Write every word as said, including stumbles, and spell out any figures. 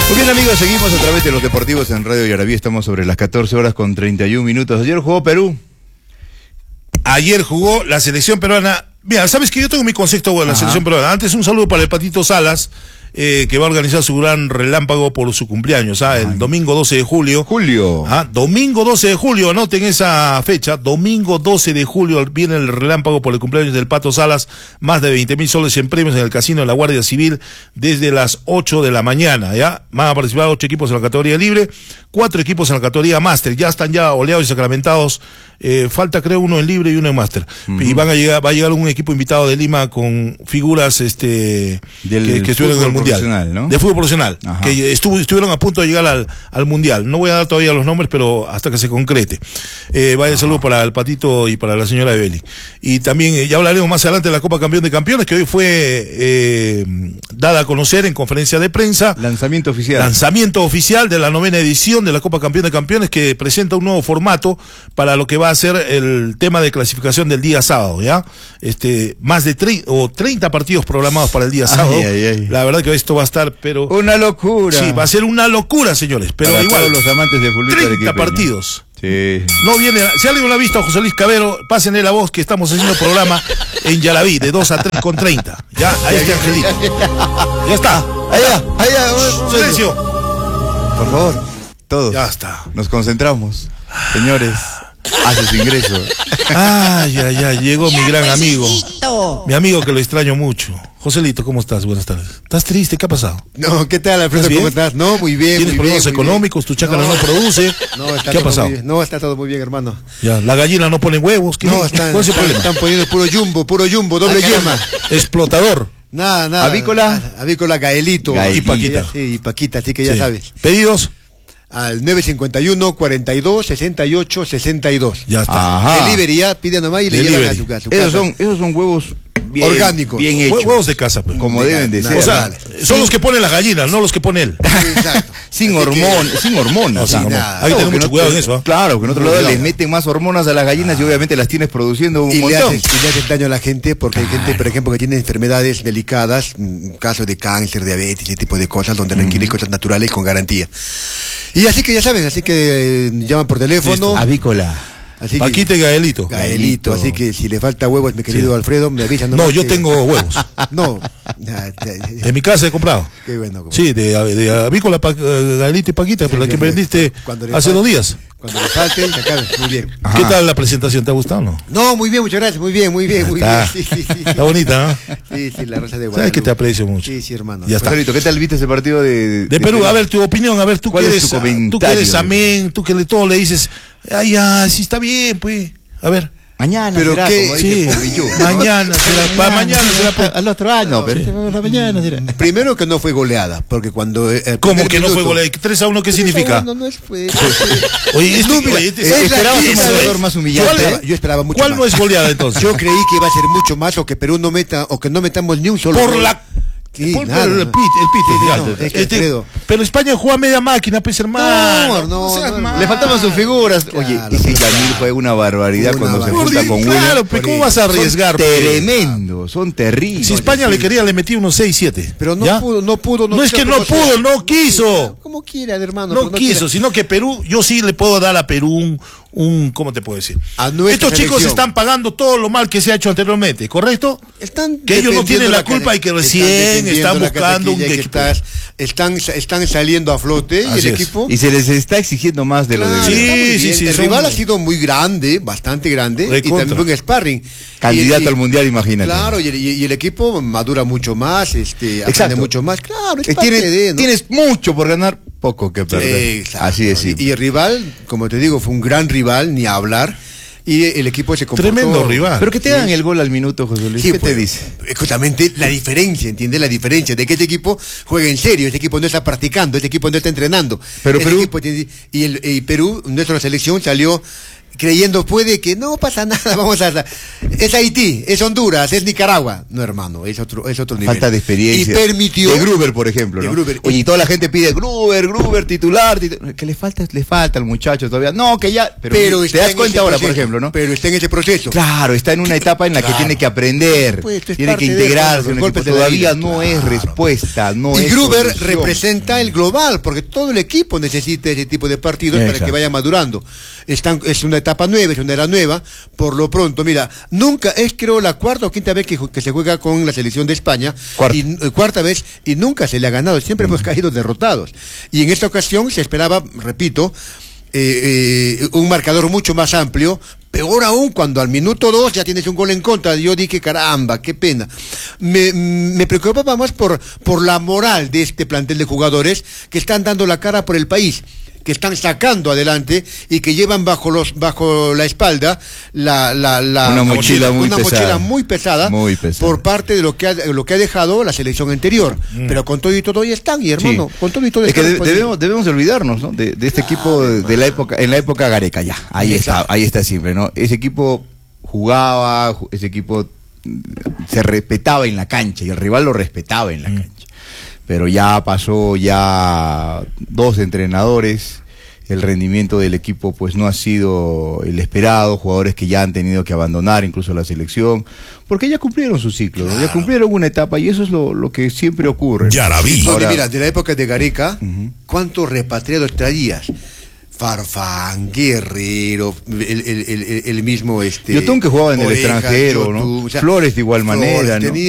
Muy bien, amigos, seguimos a través de los deportivos en Radio Yarabí. Estamos sobre las catorce horas con treinta y un minutos. Ayer jugó Perú. Ayer jugó la selección peruana. Mira, sabes que yo tengo mi concepto de la Ajá. selección peruana. Antes, un saludo para el Patito Salas, eh, que va a organizar su gran relámpago por su cumpleaños, ¿ah? el Ay. domingo doce de julio. Julio. ¿Ah? Domingo doce de julio, anoten esa fecha. Domingo doce de julio viene el relámpago por el cumpleaños del Pato Salas. Más de veinte mil soles en premios en el casino de la Guardia Civil desde las ocho de la mañana. ¿Ya? Van a participar ocho equipos en la categoría libre, cuatro equipos en la categoría máster. Ya están ya oleados y sacramentados. Eh, falta creo uno en libre y uno en máster. Uh-huh. Y van a llegar, va a llegar un equipo invitado de Lima con figuras este Del que, que estuvieron en el mundial, ¿no? De fútbol profesional, Ajá. que estuvo, estuvieron a punto de llegar al, al mundial. No voy a dar todavía los nombres, pero hasta que se concrete. Eh, vaya saludo para el Patito y para la señora Ebeli. Y también eh, ya hablaremos más adelante de la Copa Campeón de Campeones, que hoy fue eh, dada a conocer en conferencia de prensa. Lanzamiento oficial. Lanzamiento oficial de la novena edición de la Copa Campeón de Campeones, que presenta un nuevo formato para lo que va a ser el tema de clasificación del día sábado, ¿ya? Este, más de tre- o treinta partidos programados para el día sábado. Ay, ay, ay. La verdad que esto va a estar, pero... Una locura. Sí, va a ser una locura, señores, pero para igual. todos los amantes del fútbol treinta partidos. Sí. No viene, si alguien lo ha visto a José Luis Cabero, pásenle la voz que estamos haciendo programa en Yarabí, de dos a tres con treinta. Ya, a este angelito. Ya está. Allá, allá. Silencio. Por favor, todos. Ya está. Nos concentramos. Señores, hace su ingreso. Ay, ay, ay, llegó mi gran amigo. Mi amigo que lo extraño mucho. Joselito, ¿cómo estás? Buenas tardes. ¿Estás triste? ¿Qué ha pasado? No, ¿qué tal, Alfredo? ¿Cómo estás? No, muy bien. ¿Tienes muy problemas bien, económicos? Bien. ¿Tu chácara no, no produce? No, está ¿Qué ha todo pasado? Muy bien. No, está todo muy bien, hermano. Ya, la gallina no pone huevos. ¿Qué? No, están, ¿Cuál es el están, problema? están poniendo puro jumbo, puro jumbo, doble Ah, yema. Explotador. Nada, nada. ¿Avícola? Avícola Gaelito. Gaelito. Y Paquita. Sí, y Paquita, así que ya Sí. sabes. ¿Pedidos? Al nueve cincuenta y uno, cuarenta y dos, sesenta y ocho, sesenta y dos. Ya está. Ajá. Delivery ya, pide nomás y le Delivery. llevan a su, a su Esos casa. son, esos son huevos bien, Orgánicos. bien Hue- hechos. Huevos de casa, pues. Como Nada, deben de nada, ser. O sea, vale. son los que ponen las gallinas, no los que pone él. Sí, exacto. sin Así que- hormonas, sin hormonas. No, o sea, sin no. nada. Hay que tener que mucho no cuidado te- en eso, ¿ah? Claro, que en otro Muy lado cuidado. les meten más hormonas a las gallinas y obviamente las tienes produciendo un Y le, montón. hacen, y le hacen daño a la gente porque hay gente, por ejemplo, que tiene enfermedades delicadas, mm, casos de cáncer, diabetes, ese tipo de cosas, donde requieren cosas naturales con garantía. Y así que ya saben, así que eh, llaman por teléfono. Avícola. Así que, Paquita y Gaelito. Gaelito, así que si le falta huevos, mi querido Sí. Alfredo, me avisan. No, nomás yo que- tengo huevos. No. Ya, ya, ya. En mi casa he comprado. Qué bueno. Como- Sí, de, de Avícola, Pa- eh, Gaelito y Paquita, pero la que que- vendiste cuando le hace fal- dos días. Cuando le falte, se acabe. Muy bien. Ajá. ¿Qué tal la presentación? ¿Te ha gustado o no? No, muy bien, muchas gracias. Muy bien, muy bien, muy Está. bien. Sí, sí, sí. Está bonita, ¿no? Sí, sí, la rosa de Guadalupe. Sabes que te aprecio mucho. Sí, sí, hermano. Ya está. Joselito, ¿qué tal viste ese partido de, De Perú, a ver tu opinión, a ver, tú ¿Cuál que es eres, tu tú que comentario? eres amén, tú que le todo le dices, ay, ya, sí está bien, pues. A ver. Mañana Pero será, qué- como Sí, dice Pomillo. mañana será, para mañana será. pa- Al otro año, pero Sí. la mañana será. Primero que no fue goleada, porque cuando... eh, el ¿Cómo primer que no fue minuto- goleada? ¿tres a uno qué significa? No, no es fue. Oye, este, No, mira, oye, este- es Eh, la esperabas un quinta marcador vez. más Yo humillante. esperaba, yo esperaba mucho ¿Cuál más. no es goleada entonces? Yo creí que iba a ser mucho más o que Perú no meta o que no metamos ni un solo Por gol. la... Sí, por, nada, por el no. pit, el pit, Sí, ya. no, es que Este, Alfredo. pero España juega media máquina, pues hermano. No, no, seas no, malo. Le faltaban sus figuras. Oye, Claro, ese claro. Yamil fue una barbaridad Una cuando se barbaridad. junta con Claro, William. pues, ¿cómo vas a arriesgar? Son pues? tremendos, son terribles. Si España le quería, le metía unos seis, siete. Pero no ¿Ya? pudo, no pudo. No es que no ¿cómo pudo, sea? no quiso. Como quiera, hermano. No pero quiso, quiera. sino que Perú, yo sí le puedo dar a Perú un, un ¿cómo te puedo decir? A nuestra Estos chicos selección. están pagando todo lo mal que se ha hecho anteriormente, ¿correcto? Están Que ellos no defendiendo tienen la culpa y que están recién defendiendo están la buscando un catequilla que equipo. estás- están, están saliendo a flote y Así el es. equipo. Y se les está exigiendo más de lo Claro, de Sí, está muy sí, bien. sí, El son- rival ha sido muy grande, bastante grande, Recontra. y también buen sparring. Candidato Y- y- al mundial, imagínate. Claro, y el, y- y el equipo madura mucho más, este, aprende Exacto. mucho más. Claro, es Eh, parte tienes, de, ¿no? tienes mucho por ganar, poco que perder. Exacto. Así es, sí. Y, y el rival, como te digo, fue un gran rival, ni a hablar. Y el equipo se comportó... Tremendo rival. Pero que te hagan el gol al minuto, José Luis. Sí, ¿Qué pues, te dice? es justamente la diferencia, ¿entiendes? La diferencia de que este equipo juega en serio, este equipo no está practicando, este equipo no está entrenando. Pero Este Perú- equipo tiene- y, el, y Perú, nuestra selección salió creyendo puede que no pasa nada, vamos a... Es Haití, es Honduras, es Nicaragua. No, hermano, es otro, es otro nivel. Falta de experiencia. Y permitió... De Gruber, por ejemplo, ¿no? Gruber. Oye, y toda la gente pide Gruber, Gruber, titular, titular. ¿Qué le falta? Le falta al muchacho todavía. No, que ya... Pero, pero te das cuenta ahora, proceso, por ejemplo, ¿no? Pero está en ese proceso. Claro, está en una etapa en la Claro. que tiene que aprender, Pues, es tiene que parte de integrarse, los un golpes equipo de la todavía vida. no es Claro. respuesta, no y es Gruber solución. representa el global, porque todo el equipo necesita ese tipo de partidos Exacto. para que vaya madurando. Están, es una etapa nueva, es una era nueva. Por lo pronto, mira, nunca, es creo la cuarta o quinta vez que, que se juega con la selección de España. Cuarta. Y, eh, cuarta vez, y nunca se le ha ganado, siempre hemos caído derrotados. Y en esta ocasión se esperaba, repito, eh, eh, un marcador mucho más amplio. Peor aún cuando al minuto dos ya tienes un gol en contra. Yo dije, caramba, qué pena. Me, me preocupaba más por, por la moral de este plantel de jugadores que están dando la cara por el país, que están sacando adelante y que llevan bajo los bajo la espalda la, la, la Una mochila muy una pesada. mochila muy pesada, Muy pesada. por parte de lo que ha, lo que ha dejado la selección anterior. Mm. Pero con todo y todo ahí están, y hermano, Sí. con todo y todo es que están, de- debemos, debemos olvidarnos, ¿no? de, de este equipo de, de la época, en la época Gareca, ya, ahí Exacto. está, ahí está siempre, ¿no? Ese equipo jugaba, ju- ese equipo mm, se respetaba en la cancha y el rival lo respetaba en la Mm. cancha. Pero ya pasó ya dos entrenadores, el rendimiento del equipo pues no ha sido el esperado, jugadores que ya han tenido que abandonar incluso la selección, porque ya cumplieron su ciclo, ¿no? Ya cumplieron una etapa y eso es lo, lo que siempre ocurre. Yaraví. Porque Ahora- mira, de la época de Gareca, Ujú. ¿cuántos repatriados traías? Farfán, Guerrero, el, el, el, el- el mismo este. Yotún que jugaba en el Orejas, extranjero, ¿no? Yotún, o sea, Flores de igual Flores, manera, ¿no? tenía